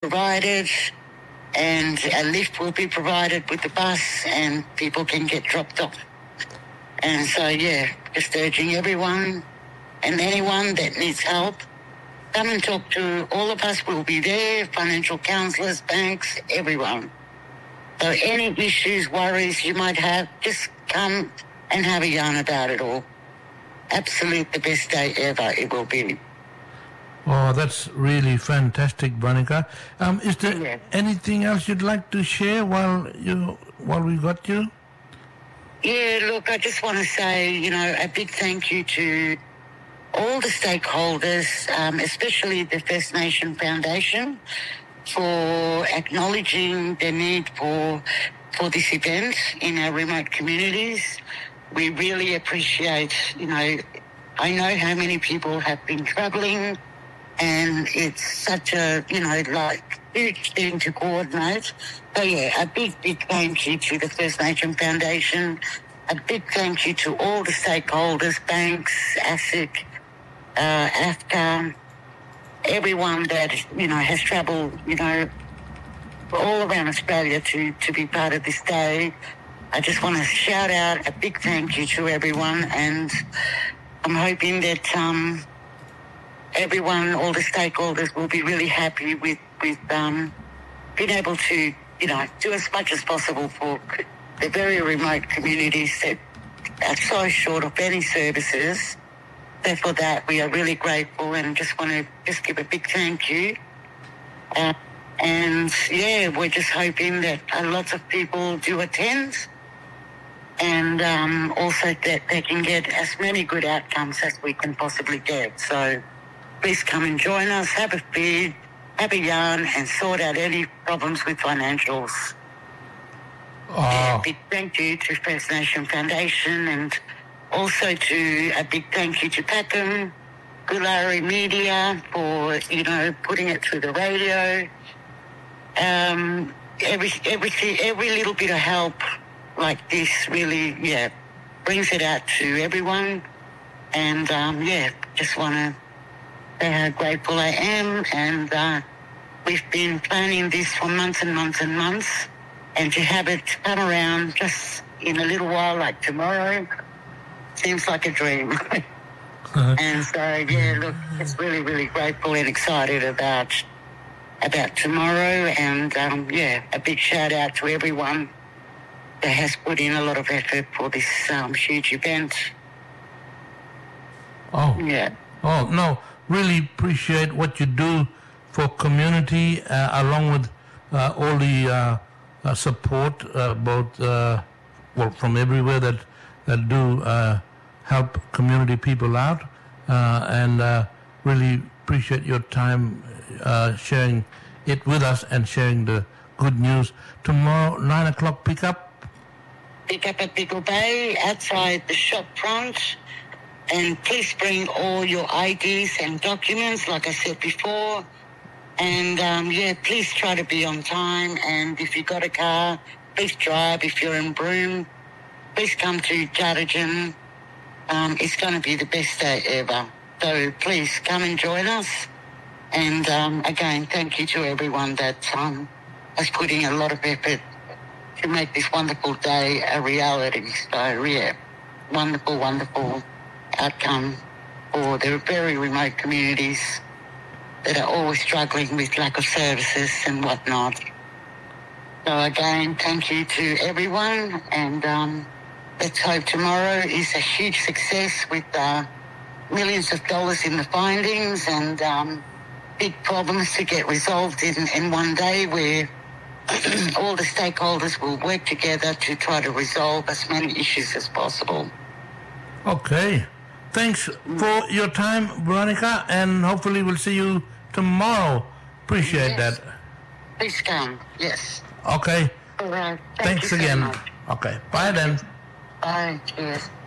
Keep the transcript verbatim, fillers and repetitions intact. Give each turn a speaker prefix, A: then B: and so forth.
A: provided, and a lift will be provided with the bus, and people can get dropped off. And so, yeah, just urging everyone and anyone that needs help, come and talk to all of us. We'll be there, financial counsellors, banks, everyone. So any issues, worries you might have, just come and have a yarn about it all. Absolutely the best day ever it will be.
B: Oh, that's really fantastic, Veronica. Um, is there
A: Yeah.
B: anything else you'd like to share while you while we got you?
A: Yeah, look, I just want to say, you know, a big thank you to all the stakeholders, um, especially the First Nation Foundation, for acknowledging the need for for this event in our remote communities. We really appreciate, you know, I know how many people have been travelling, and it's such a, you know, like, huge thing to coordinate. So, yeah, a big, big thank you to the First Nation Foundation, a big thank you to all the stakeholders, banks, ASIC, uh, AFCA, everyone that, you know, has travelled, you know, all around Australia to, to be part of this day. I just want to shout out a big thank you to everyone, and I'm hoping that um, everyone, all the stakeholders, will be really happy with, with um, being able to, you know, do as much as possible for the very remote communities that are so short of any services. So for that, we are really grateful, and just want to just give a big thank you. Uh, and, yeah, we're just hoping that uh, lots of people do attend, and um, also that they can get as many good outcomes as we can possibly get. So please come and join us, have a feed, have a yarn, and sort out any problems with financials.
B: Oh.
A: Yeah, a big thank you to First Nation Foundation, and also to a big thank you to Peckham, Gulari Media for, you know, putting it through the radio. Um, every, every, every little bit of help like this really, yeah, brings it out to everyone. And, um, yeah, just want to say how grateful I am. And uh, we've been planning this for months and months and months. And to have it come around just in a little while, like tomorrow, seems like a dream. And so, yeah, look, it's really, really grateful and excited about about tomorrow. And, um, yeah, a big shout out to everyone that has put in a lot of effort for this um, huge event.
B: Oh.
A: Yeah.
B: Oh, no, really appreciate what you do for community, uh, along with uh, all the uh, uh, support, uh, both, uh, well, from everywhere that, that do uh, help community people out. Uh, and uh, really appreciate your time uh, sharing it with us and sharing the good news. Tomorrow, nine o'clock pickup.
A: Pick up at Pickle Bay outside the shop front. And please bring all your I Ds and documents, like I said before. And, um, yeah, please try to be on time. And if you've got a car, please drive. If you're in Broome, please come to Jardine. Um, it's going to be the best day ever. So please come and join us. And, um, again, thank you to everyone that um, has put in a lot of effort to make this wonderful day a reality. So, yeah, wonderful, wonderful outcome for the very remote communities that are always struggling with lack of services and whatnot. So, again, thank you to everyone, and um, let's hope tomorrow is a huge success with uh, millions of dollars in the findings and um, big problems to get resolved in, in one day, where all the stakeholders will work together to try to resolve as many issues as possible.
B: Okay. Thanks for your time, Veronica, and hopefully we'll see you tomorrow. Appreciate
A: Yes.
B: that.
A: Please come, yes.
B: Okay.
A: All right. Thank
B: Thanks
A: you so
B: again.
A: much.
B: Okay. Bye then.
A: Bye. Cheers.